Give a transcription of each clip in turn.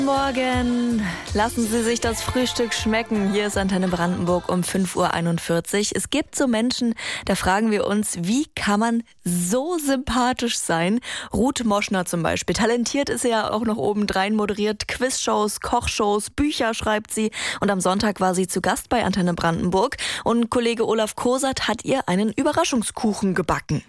Morgen. Lassen Sie sich das Frühstück schmecken. Hier ist Antenne Brandenburg um 5:41 Uhr. Es gibt so Menschen, da fragen wir uns, wie kann man so sympathisch sein? Ruth Moschner zum Beispiel. Talentiert ist sie ja auch noch obendrein, moderiert Quizshows, Kochshows, Bücher schreibt sie. Und am Sonntag war sie zu Gast bei Antenne Brandenburg. Und Kollege Olaf Kosert hat ihr einen Überraschungskuchen gebacken.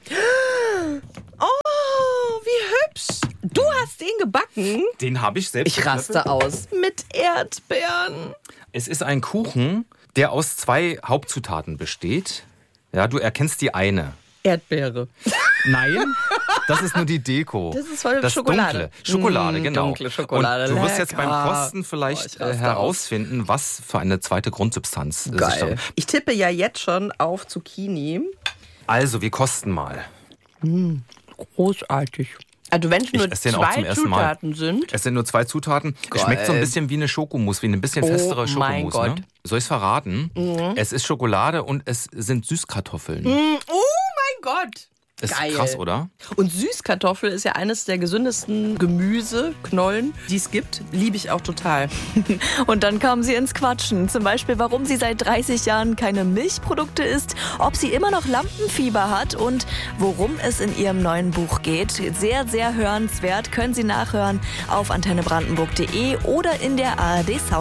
Oh, wie hübsch. Du hast den gebacken? Den habe ich selbst. Ich raste aus. Mit Erdbeeren. Es ist ein Kuchen, der aus 2 Hauptzutaten besteht. Ja, du erkennst die eine. Erdbeere. Nein, das ist nur die Deko. Das ist voll das Schokolade. Dunkle. Schokolade, genau. Dunkle Schokolade. Und du wirst jetzt Lecker. beim Kosten vielleicht herausfinden, was für eine zweite Grundsubstanz es ist. Geil. Ich tippe ja jetzt schon auf Zucchini. Also, wir kosten mal. Großartig. Also wenn es nur esse den auch zum 2 ersten Mal. Zutaten sind. Es sind nur 2 Zutaten. Geil. Schmeckt so ein bisschen wie eine Schokomousse, wie eine bisschen festere mein Schokomousse. Gott. Ne? Soll ich es verraten? Es ist Schokolade und es sind Süßkartoffeln. Oh mein Gott. Ist Geil. krass, oder? Und Süßkartoffel ist ja eines der gesündesten Gemüseknollen, die es gibt. Liebe ich auch total. Und dann kamen sie ins Quatschen. Zum Beispiel, warum sie seit 30 Jahren keine Milchprodukte isst, ob sie immer noch Lampenfieber hat und worum es in ihrem neuen Buch geht. Sehr, sehr hörenswert. Können Sie nachhören auf antennebrandenburg.de oder in der ARD Sound.